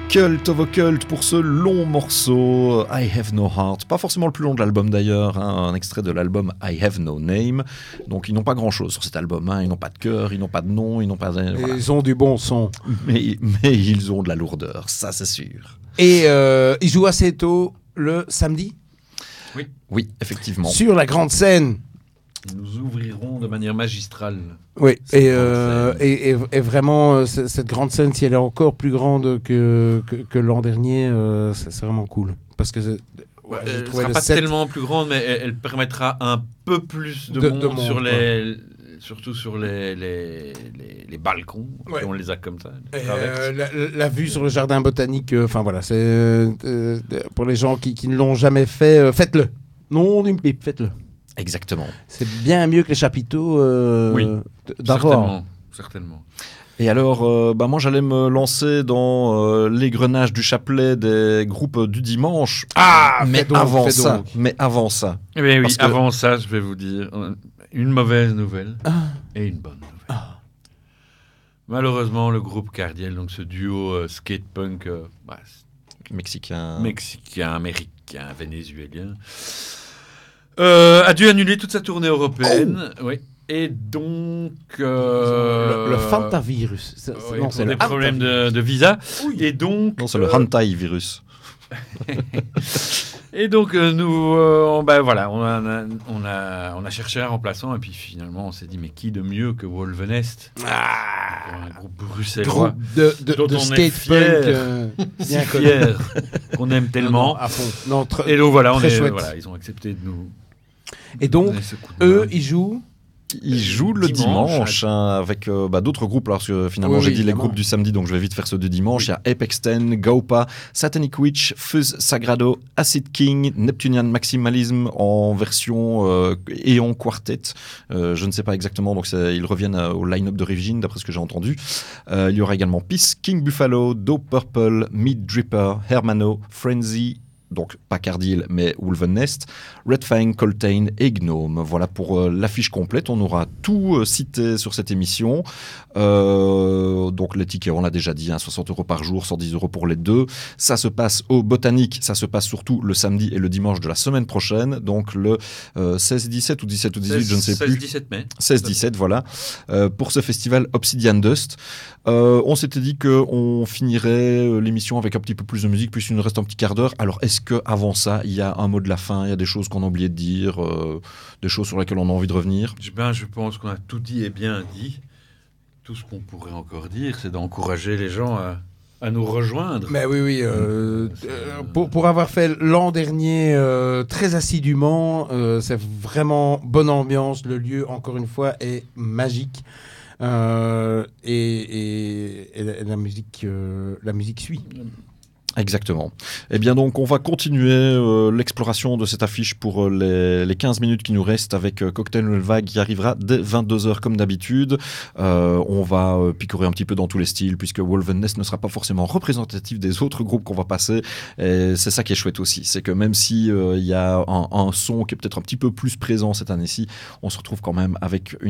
Cult of Occult pour ce long morceau I Have No Heart, pas forcément le plus long de l'album d'ailleurs, un extrait de l'album I Have No Name. Donc ils n'ont pas grand chose sur cet album, ils n'ont pas de cœur, ils n'ont pas de nom, ils n'ont pas de, voilà. Ils ont du bon son, mais ils ont de la lourdeur, ça c'est sûr. Et ils jouent assez tôt le samedi. Oui, effectivement. Sur la grande scène. Ils nous ouvriront de manière magistrale. Oui, et vraiment, cette grande scène, si elle est encore plus grande que l'an dernier, c'est vraiment cool. Parce que elle ne sera pas tellement plus grande, mais elle permettra un peu plus de monde sur surtout sur les balcons. Ouais. On les a comme ça. La vue sur le jardin botanique, voilà, c'est pour les gens qui ne l'ont jamais fait, faites-le. Non, d'une pipe, faites-le. Exactement. C'est bien mieux que les chapiteaux d'avoir. Certainement. Et alors, moi j'allais me lancer dans l'égrenage du chapelet des groupes du dimanche. Mais avant ça. Eh bien oui, avant ça, je vais vous dire une mauvaise nouvelle et une bonne nouvelle. Malheureusement, le groupe Cardiel, donc ce duo skate-punk mexicain, américain, vénézuélien, a dû annuler toute sa tournée européenne. Oui. Et donc... le Fantavirus. C'est des problèmes de visa. Oui. Et donc... Non, c'est le Hentai virus. Et donc, nous... on a cherché un remplaçant. Et puis, finalement, on s'est dit, mais qui de mieux que Wolvenest, un groupe bruxellois. Dont de on est fier qu'on aime tellement. À fond. Et donc, voilà, ils ont accepté de nous... Et donc, eux, ils jouent le dimanche avec d'autres groupes, parce que finalement j'ai dit les groupes du samedi, donc je vais vite faire ceux du dimanche. Il y a Apex 10, Gaupa, Satanic Witch, Fuzz Sagrado, Acid King, Neptunian Maximalism en version et en quartet. Je ne sais pas exactement, donc ils reviennent au line-up d'origine d'après ce que j'ai entendu. Il y aura également Peace, King Buffalo, Dope Purple, Meat Dripper, Hermano, Frenzy, donc pas Cardiel mais Wolvenest, Red Fang, Coltane et Gnome. Voilà pour l'affiche complète. On aura tout cité sur cette émission. Donc les tickets, on l'a déjà dit, 60 € par jour, 110 € pour les deux. Ça se passe au Botanique, ça se passe surtout le samedi et le dimanche de la semaine prochaine, donc le 16-17 ou 17 ou 18, je ne sais plus. 16-17 mai. 16-17, voilà. Pour ce festival Obsidian Dust. On s'était dit qu'on finirait l'émission avec un petit peu plus de musique, puisqu'il nous reste un petit quart d'heure. Alors, est-ce qu'avant ça, il y a un mot de la fin, il y a des choses qu'on a oublié de dire, des choses sur lesquelles on a envie de revenir ? Je pense qu'on a tout dit et bien dit. Tout ce qu'on pourrait encore dire, c'est d'encourager les gens à nous rejoindre. Mais oui. Pour avoir fait l'an dernier très assidûment, c'est vraiment bonne ambiance. Le lieu, encore une fois, est magique. Et la musique suit. Exactement. Eh bien donc on va continuer l'exploration de cette affiche pour les 15 minutes qui nous restent avec Cocktail Nouvelle Vague qui arrivera dès 22h comme d'habitude. On va picorer un petit peu dans tous les styles puisque Wolvenest ne sera pas forcément représentatif des autres groupes qu'on va passer. Et c'est ça qui est chouette aussi, c'est que même si il y a un son qui est peut-être un petit peu plus présent cette année-ci, on se retrouve quand même avec une